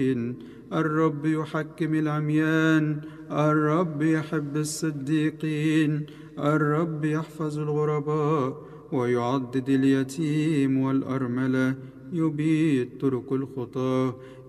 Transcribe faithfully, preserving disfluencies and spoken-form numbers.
الرب يحكم العميان، الرب يحب الصديقين، الرب يحفظ الغرباء ويعضد اليتيم والأرملة، يبيد طرق الخطاة،